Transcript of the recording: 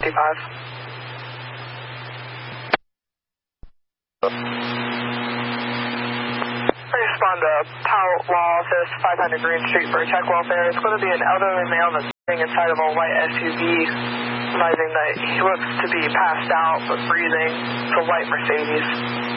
55. Respond to Powell Law Office, 500 Green Street for check welfare. It's going to be an elderly male that's sitting inside of a white SUV, advising that he looks to be passed out but breathing. It's a white Mercedes.